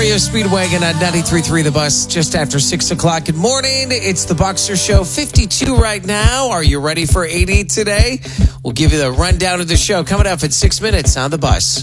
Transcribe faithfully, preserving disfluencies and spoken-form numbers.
R E O Speedwagon on ninety-three point three The Bus, just after six o'clock. Good morning. It's the Boxer Show, fifty-two right now. Are you ready for eighty today? We'll give you the rundown of the show coming up in six minutes on The Bus.